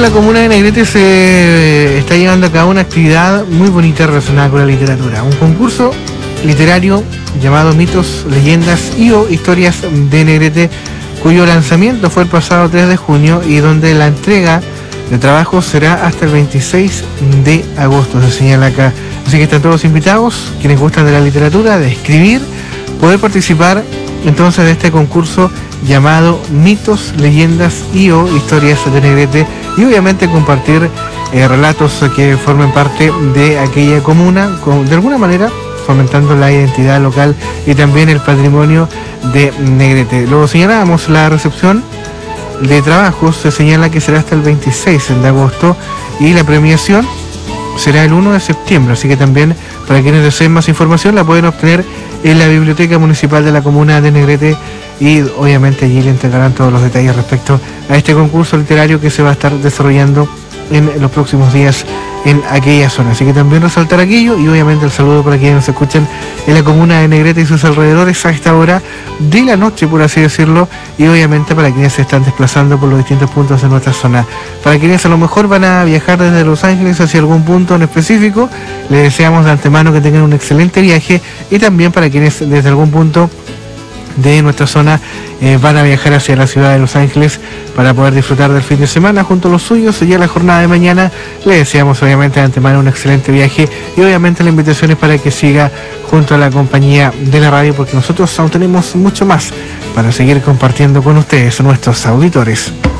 la comuna de Negrete se está llevando a cabo una actividad muy bonita relacionada con la literatura. Un concurso literario llamado Mitos, Leyendas o Historias de Negrete, cuyo lanzamiento fue el pasado 3 de junio y donde la entrega de trabajo será hasta el 26 de agosto, se señala acá. Así que están todos invitados, quienes gustan de la literatura, de escribir, poder participar entonces de este concurso llamado Mitos, Leyendas o Historias de Negrete, y obviamente compartir relatos que formen parte de aquella comuna, de alguna manera fomentando la identidad local y también el patrimonio de Negrete. Luego señalábamos la recepción de trabajos, se señala que será hasta el 26 de agosto y la premiación será el 1 de septiembre, así que también para quienes deseen más información la pueden obtener en la Biblioteca Municipal de la Comuna de Negrete y obviamente allí le entregarán todos los detalles respecto a este concurso literario que se va a estar desarrollando en los próximos días en aquella zona. Así que también resaltar aquello y obviamente el saludo para quienes nos escuchan en la comuna de Negrete y sus alrededores a esta hora de la noche, por así decirlo, y obviamente para quienes se están desplazando por los distintos puntos de nuestra zona. Para quienes a lo mejor van a viajar desde Los Ángeles hacia algún punto en específico, les deseamos de antemano que tengan un excelente viaje, y también para quienes desde algún punto de nuestra zona van a viajar hacia la ciudad de Los Ángeles para poder disfrutar del fin de semana junto a los suyos. Y ya la jornada de mañana le deseamos obviamente de antemano un excelente viaje, y obviamente la invitación es para que siga junto a la compañía de la radio, porque nosotros aún tenemos mucho más para seguir compartiendo con ustedes, nuestros auditores.